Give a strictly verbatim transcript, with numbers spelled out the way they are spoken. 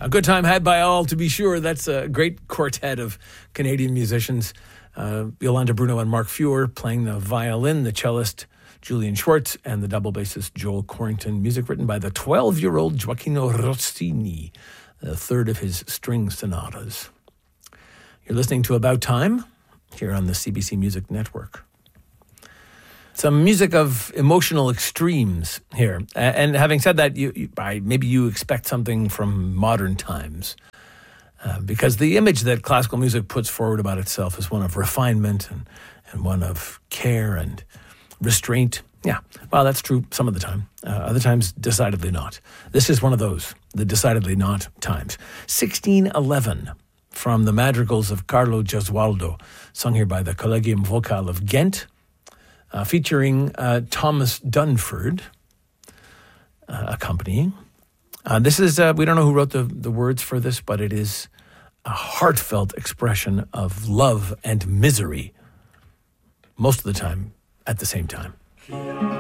A good time had by all, to be sure. That's a great quartet of Canadian musicians. Uh, Yolanda Bruno and Mark Feuer playing the violin, the cellist Julian Schwartz, and the double bassist Joel Corrington. Music written by the twelve-year-old Gioacchino Rossini, the third of his string sonatas. You're listening to About Time here on the C B C Music Network. Some music of emotional extremes here. And having said that, you, you, I, maybe you expect something from modern times. Uh, because the image that classical music puts forward about itself is one of refinement and, and one of care and restraint. Yeah, well, that's true some of the time. Uh, other times, decidedly not. This is one of those, the decidedly not times. sixteen eleven, from the madrigals of Carlo Gesualdo, sung here by the Collegium Vocal of Ghent, uh, featuring uh, Thomas Dunford uh, accompanying. Uh, this is, uh, we don't know who wrote the, the words for this, but it is a heartfelt expression of love and misery, most of the time at the same time.